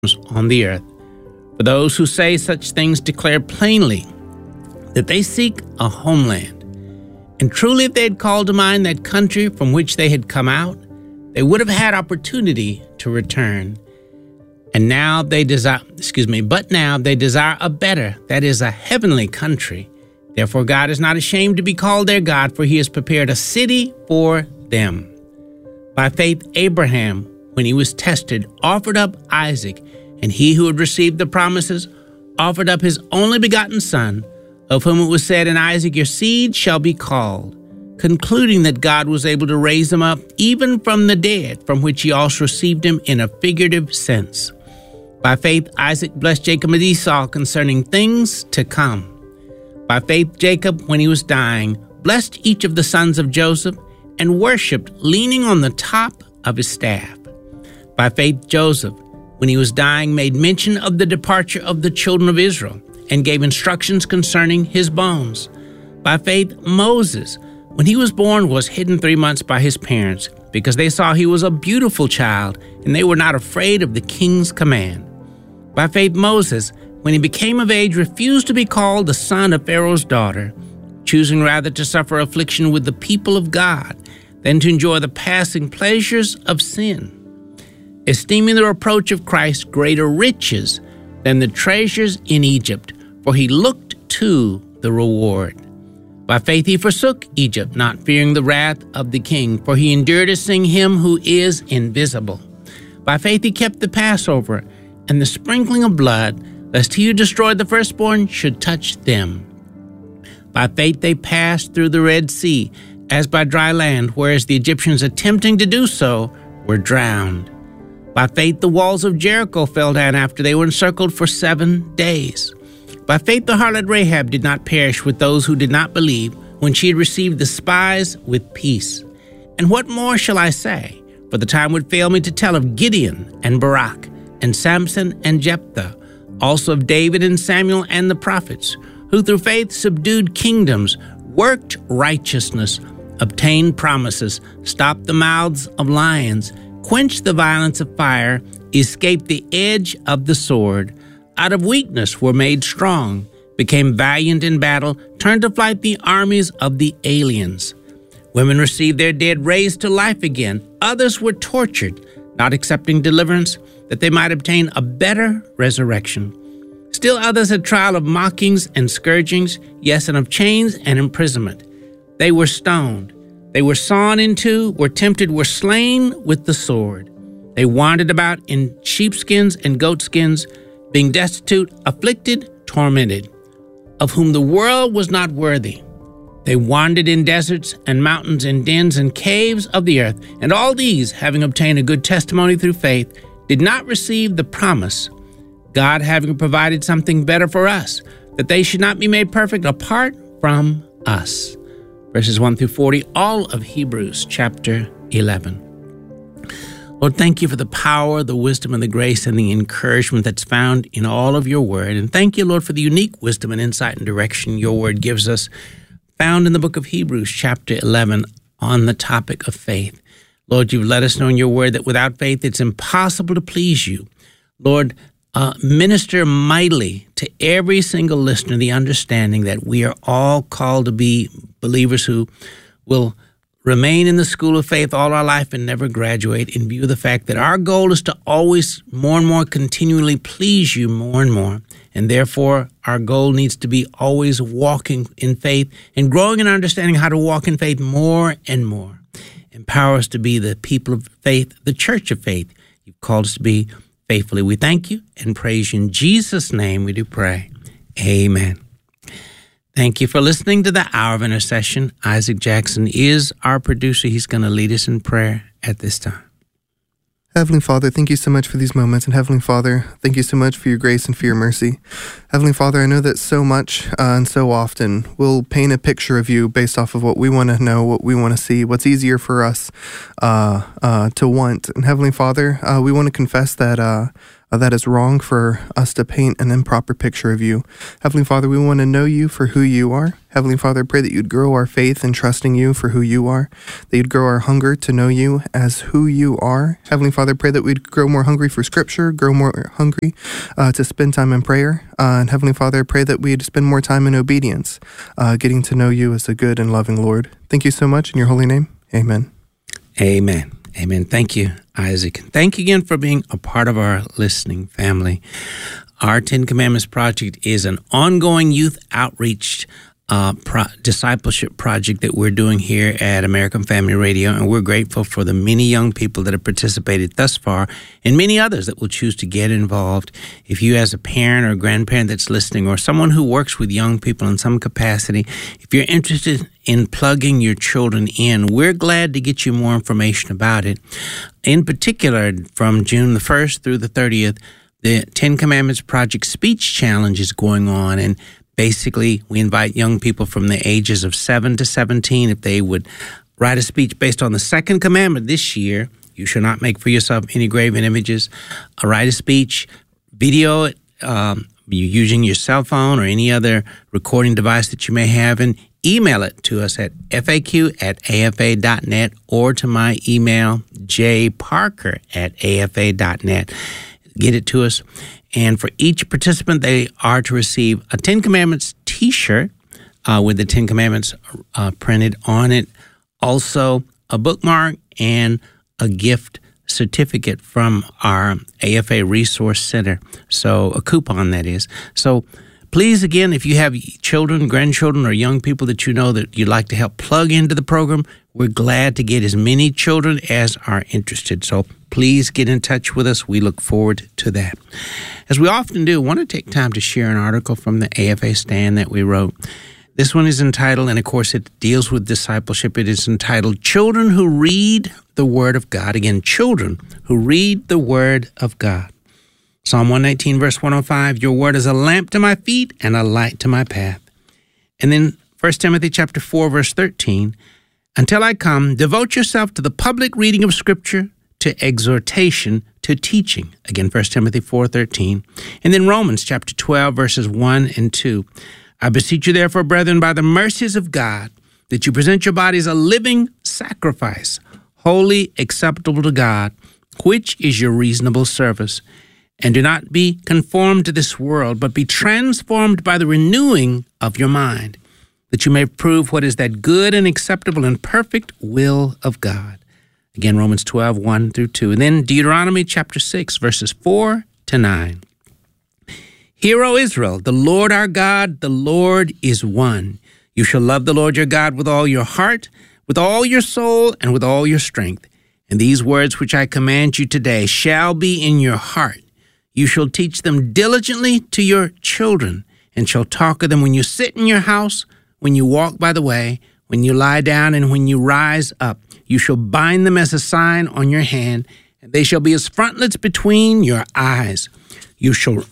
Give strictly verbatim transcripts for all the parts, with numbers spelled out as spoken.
on the earth. For those who say such things declare plainly that they seek a homeland. And truly, if they had called to mind that country from which they had come out, they would have had opportunity to return. And now they desire, excuse me, but now they desire a better, that is, a heavenly country. Therefore, God is not ashamed to be called their God, for he has prepared a city for them. By faith, Abraham, when he was tested, offered up Isaac, and he who had received the promises offered up his only begotten son, of whom it was said, in Isaac your seed shall be called, concluding that God was able to raise him up even from the dead, from which he also received him in a figurative sense. By faith, Isaac blessed Jacob and Esau concerning things to come. By faith, Jacob, when he was dying, blessed each of the sons of Joseph and worshipped, leaning on the top of his staff. By faith, Joseph, when he was dying, made mention of the departure of the children of Israel and gave instructions concerning his bones. By faith, Moses, when he was born, was hidden three months by his parents, because they saw he was a beautiful child, and they were not afraid of the king's command. By faith, Moses, when he became of age, refused to be called the son of Pharaoh's daughter, choosing rather to suffer affliction with the people of God than to enjoy the passing pleasures of sin, esteeming the reproach of Christ greater riches than the treasures in Egypt, for he looked to the reward. By faith he forsook Egypt, not fearing the wrath of the king, for he endured to see him who is invisible. By faith he kept the Passover and the sprinkling of blood, lest he who destroyed the firstborn should touch them. By faith they passed through the Red Sea as by dry land, whereas the Egyptians attempting to do so were drowned. By faith the walls of Jericho fell down after they were encircled for seven days. By faith the harlot Rahab did not perish with those who did not believe, when she had received the spies with peace. And what more shall I say? For the time would fail me to tell of Gideon and Barak and Samson and Jephthah, also of David and Samuel and the prophets, who through faith subdued kingdoms, worked righteousness, obtained promises, stopped the mouths of lions, quenched the violence of fire, escaped the edge of the sword, out of weakness were made strong, became valiant in battle, turned to flight the armies of the aliens. Women received their dead raised to life again. Others were tortured, not accepting deliverance, that they might obtain a better resurrection. Still others had trial of mockings and scourgings, yes, and of chains and imprisonment. They were stoned. They were sawn in two, were tempted, were slain with the sword. They wandered about in sheepskins and goatskins, being destitute, afflicted, tormented, of whom the world was not worthy. They wandered in deserts and mountains and dens and caves of the earth, and all these, having obtained a good testimony through faith, did not receive the promise, God having provided something better for us, that they should not be made perfect apart from us. Verses one through forty, all of Hebrews chapter eleven. Lord, thank you for the power, the wisdom, and the grace and the encouragement that's found in all of your word. And thank you, Lord, for the unique wisdom and insight and direction your word gives us, found in the book of Hebrews chapter eleven on the topic of faith. Lord, you've let us know in your word that without faith it's impossible to please you. Lord, uh, minister mightily to every single listener the understanding that we are all called to be believers who will remain in the school of faith all our life and never graduate, in view of the fact that our goal is to always more and more continually please you more and more. And therefore, our goal needs to be always walking in faith and growing in understanding how to walk in faith more and more. Empower us to be the people of faith, the church of faith you've called us to be faithfully. We thank you and praise you. In Jesus' name we do pray. Amen. Thank you for listening to the Hour of Intercession. Isaac Jackson is our producer. He's going to lead us in prayer at this time. Heavenly Father, thank you so much for these moments. And Heavenly Father, thank you so much for your grace and for your mercy. Heavenly Father, I know that so much uh, and so often we'll paint a picture of you based off of what we want to know, what we want to see, what's easier for us uh, uh, to want. And Heavenly Father, uh, we want to confess that uh, uh, that is wrong for us to paint an improper picture of you. Heavenly Father, we want to know you for who you are. Heavenly Father, I pray that you'd grow our faith in trusting you for who you are, that you'd grow our hunger to know you as who you are. Heavenly Father, I pray that we'd grow more hungry for Scripture, grow more hungry uh, to spend time in prayer. Uh, and Heavenly Father, I pray that we'd spend more time in obedience, uh, getting to know you as a good and loving Lord. Thank you so much in your holy name. Amen. Amen. Amen. Thank you, Isaac. Thank you again for being a part of our listening family. Our Ten Commandments Project is an ongoing youth outreach Uh, pro- discipleship project that we're doing here at American Family Radio, and we're grateful for the many young people that have participated thus far and many others that will choose to get involved. If you as a parent or a grandparent that's listening or someone who works with young people in some capacity, if you're interested in plugging your children in, we're glad to get you more information about it. In particular, from June the first through the thirtieth, the Ten Commandments Project Speech Challenge is going on, and basically, we invite young people from the ages of seven to seventeen, if they would write a speech based on the second commandment this year, you shall not make for yourself any graven images, uh, write a speech, video it, um, using your cell phone or any other recording device that you may have, and email it to us at F A Q at A F A dot net or to my email, jparker at A F A dot net. Get it to us. And for each participant, they are to receive a Ten Commandments T-shirt uh, with the Ten Commandments uh, printed on it. Also, a bookmark and a gift certificate from our A F A Resource Center. So a coupon, that is. So please, again, if you have children, grandchildren, or young people that you know that you'd like to help plug into the program, we're glad to get as many children as are interested. So please get in touch with us. We look forward to that. As we often do, I want to take time to share an article from the A F A Stand that we wrote. This one is entitled, and of course it deals with discipleship, it is entitled, Children Who Read the Word of God. Again, children who read the Word of God. Psalm one nineteen, verse one oh five, your word is a lamp to my feet and a light to my path. And then First Timothy chapter four, verse thirteen, until I come, devote yourself to the public reading of Scripture, to exhortation, to teaching. Again, First Timothy four thirteen. And then Romans chapter twelve, verses one and two. I beseech you therefore, brethren, by the mercies of God, that you present your bodies a living sacrifice, holy, acceptable to God, which is your reasonable service. And do not be conformed to this world, but be transformed by the renewing of your mind, that you may prove what is that good and acceptable and perfect will of God. Again, Romans twelve, one through two. And then Deuteronomy chapter six, verses four to nine. Hear, O Israel, the Lord our God, the Lord is one. You shall love the Lord your God with all your heart, with all your soul, and with all your strength. And these words which I command you today shall be in your heart. You shall teach them diligently to your children, and shall talk of them when you sit in your house, when you walk by the way, when you lie down, and when you rise up. You shall bind them as a sign on your hand, and they shall be as frontlets between your eyes. You shall,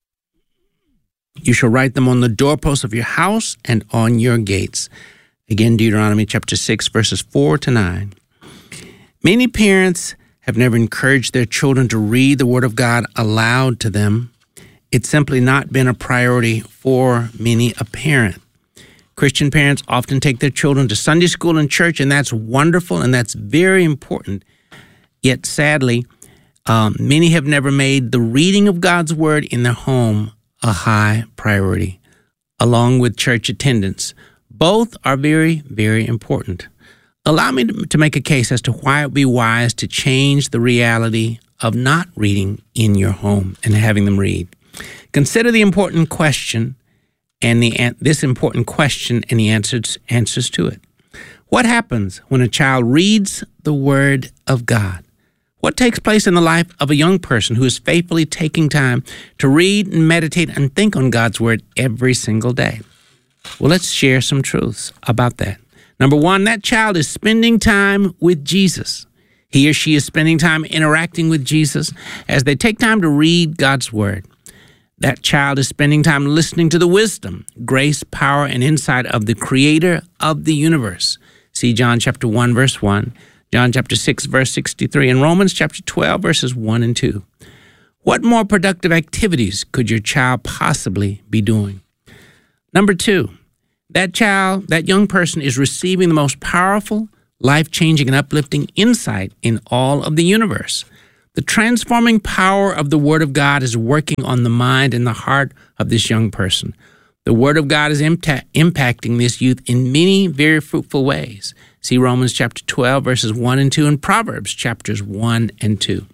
you shall write them on the doorposts of your house and on your gates. Again, Deuteronomy chapter six, verses four to nine. Many parents have never encouraged their children to read the Word of God aloud to them. It's simply not been a priority for many a parent. Christian parents often take their children to Sunday school and church, and that's wonderful, and that's very important. Yet, sadly, um, many have never made the reading of God's Word in their home a high priority, along with church attendance. Both are very, very important. Allow me to make a case as to why it would be wise to change the reality of not reading in your home and having them read. Consider the important question and the this important question and the answers answers to it. What happens when a child reads the Word of God? What takes place in the life of a young person who is faithfully taking time to read and meditate and think on God's Word every single day? Well, let's share some truths about that. Number one, that child is spending time with Jesus. He or she is spending time interacting with Jesus as they take time to read God's Word. That child is spending time listening to the wisdom, grace, power, and insight of the Creator of the universe. See John chapter one, verse one, John chapter six, verse sixty-three, and Romans chapter twelve, verses one and two. What more productive activities could your child possibly be doing? Number two, that child, that young person is receiving the most powerful, life-changing, and uplifting insight in all of the universe. The transforming power of the Word of God is working on the mind and the heart of this young person. The Word of God is imta- impacting this youth in many very fruitful ways. See Romans chapter twelve, verses one and two, and Proverbs chapters one and two.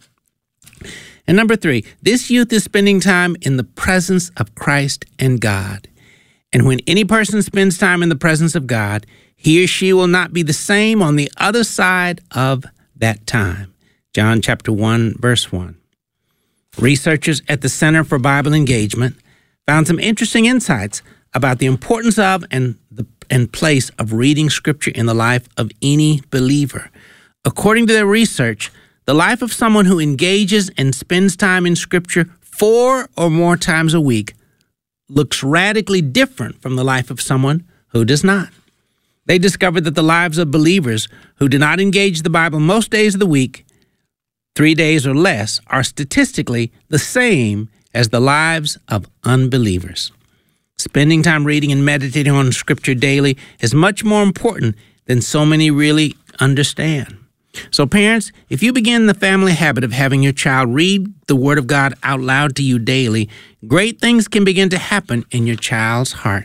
And number three, this youth is spending time in the presence of Christ and God. And when any person spends time in the presence of God, he or she will not be the same on the other side of that time. John chapter one, verse one. Researchers at the Center for Bible Engagement found some interesting insights about the importance of and the and place of reading Scripture in the life of any believer. According to their research, the life of someone who engages and spends time in Scripture four or more times a week looks radically different from the life of someone who does not. They discovered that the lives of believers who do not engage the Bible most days of the week, three days or less, are statistically the same as the lives of unbelievers. Spending time reading and meditating on Scripture daily is much more important than so many really understand. So parents, if you begin the family habit of having your child read the Word of God out loud to you daily, great things can begin to happen in your child's heart.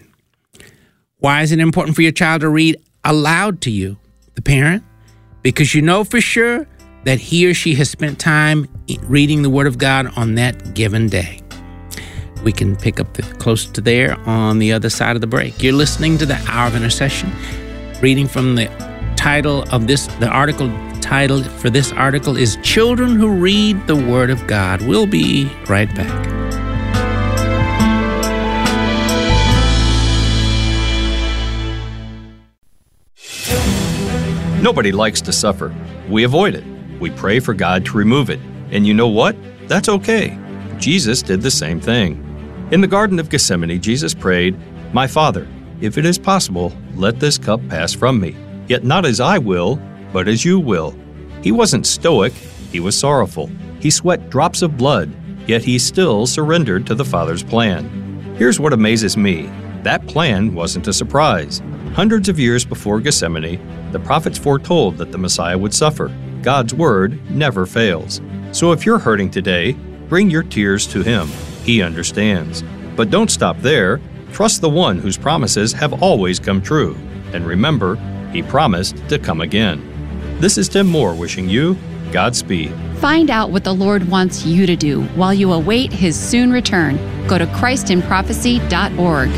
Why is it important for your child to read aloud to you, the parent? Because you know for sure that he or she has spent time reading the Word of God on that given day. We can pick up the, close to there on the other side of the break. You're listening to the Hour of Intercession, reading from the title of this, the article title for this article is Children Who Read the Word of God. We'll be right back. Nobody likes to suffer. We avoid it. We pray for God to remove it. And you know what? That's okay. Jesus did the same thing. In the Garden of Gethsemane, Jesus prayed, "My Father, if it is possible, let this cup pass from me. Yet not as I will, but as you will." He wasn't stoic. He was sorrowful. He sweat drops of blood, yet he still surrendered to the Father's plan. Here's what amazes me. That plan wasn't a surprise. Hundreds of years before Gethsemane, the prophets foretold that the Messiah would suffer. God's word never fails. So if you're hurting today, bring your tears to Him. He understands. But don't stop there. Trust the one whose promises have always come true. And remember, He promised to come again. This is Tim Moore wishing you Godspeed. Find out what the Lord wants you to do while you await His soon return. Go to Christ in Prophecy dot org.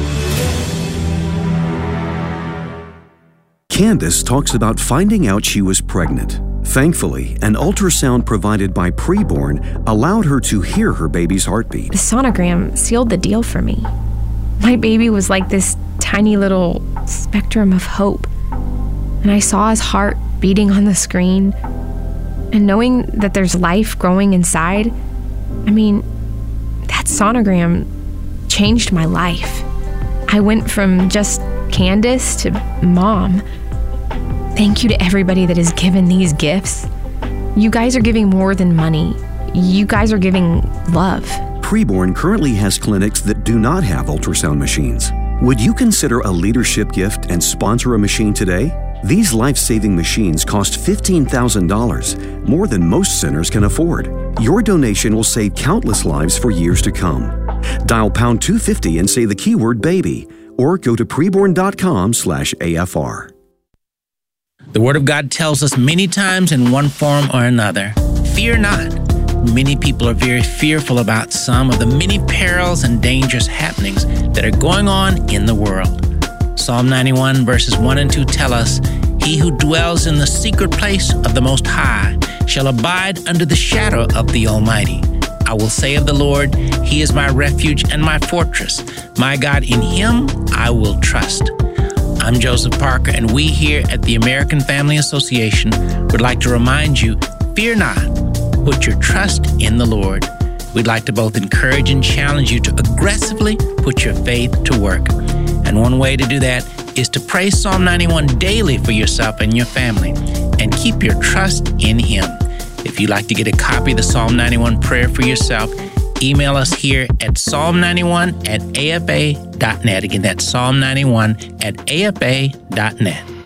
Candace talks about finding out she was pregnant. Thankfully, an ultrasound provided by Preborn allowed her to hear her baby's heartbeat. The sonogram sealed the deal for me. My baby was like this tiny little spectrum of hope. And I saw his heart beating on the screen. And knowing that there's life growing inside, I mean, that sonogram changed my life. I went from just Candace to Mom. Thank you to everybody that has given these gifts. You guys are giving more than money. You guys are giving love. Preborn currently has clinics that do not have ultrasound machines. Would you consider a leadership gift and sponsor a machine today? These life-saving machines cost fifteen thousand dollars, more than most centers can afford. Your donation will save countless lives for years to come. Dial pound two fifty and say the keyword baby, or go to preborn dot com slash A F R. The Word of God tells us many times in one form or another, fear not. Many people are very fearful about some of the many perils and dangerous happenings that are going on in the world. Psalm ninety-one verses one and two tell us, "He who dwells in the secret place of the Most High shall abide under the shadow of the Almighty. I will say of the Lord, He is my refuge and my fortress. My God, in Him I will trust." I'm Joseph Parker, and we here at the American Family Association would like to remind you, fear not, put your trust in the Lord. We'd like to both encourage and challenge you to aggressively put your faith to work. And one way to do that is to pray Psalm ninety-one daily for yourself and your family, and keep your trust in Him. If you'd like to get a copy of the Psalm ninety-one prayer for yourself, email us here at psalm ninety-one at a f a dot net. Again, that's psalm ninety-one at a f a dot net.